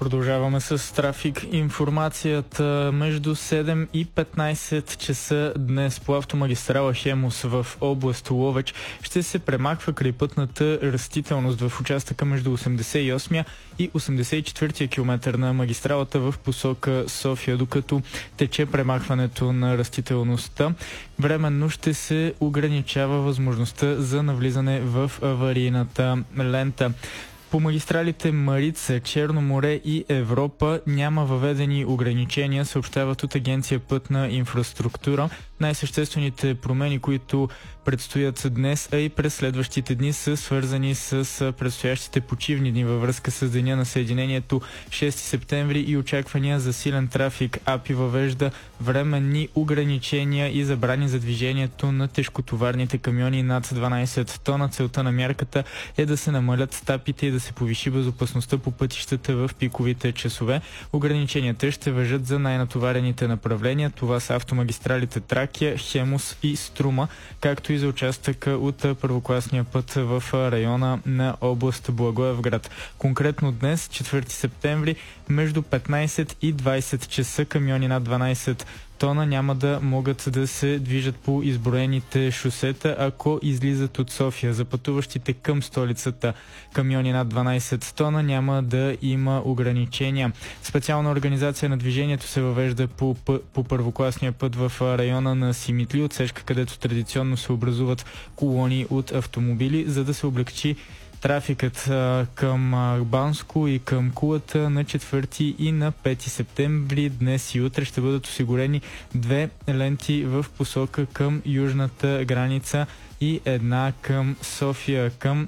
Продължаваме с трафик. Информацията между 7 и 15 часа днес по автомагистрала Хемус в област Ловеч ще се премахва крайпътната растителност в участъка между 88 и 84 км на магистралата в посока София, докато тече премахването на растителността. Временно ще се ограничава възможността за навлизане в аварийната лента. По магистралите Марица, Черно море и Европа няма въведени ограничения, съобщават от Агенция Пътна инфраструктура. Най-съществените промени, които предстоят днес, а и през следващите дни, са свързани с предстоящите почивни дни във връзка с Деня на Съединението 6 септември и очаквания за силен трафик. АПИ въвежда временни ограничения и забрани за движението на тежкотоварните камиони над 12 тона. Целта на мярката е да се намалят стапите и да се повиши безопасността по пътищата в пиковите часове. Ограниченията ще важат за най-натоварените направления. Това са автомагистралите Тракия, Хемус и Струма, както и за участъка от първокласния път в района на област Благоевград. Конкретно днес, 4 септември, между 15 и 20 часа камиони над 12 тона няма да могат да се движат по изброените шосета, ако излизат от София. За пътуващите към столицата камиони над 12 тона няма да има ограничения. Специална организация на движението се въвежда по първокласния път в района на Симитли, отсечка, където традиционно се образуват колони от автомобили, за да се облегчи трафикът към Банско и към Кулата. На 4 и на 5 септември днес и утре ще бъдат осигурени 2 ленти в посока към южната граница и една към София. Към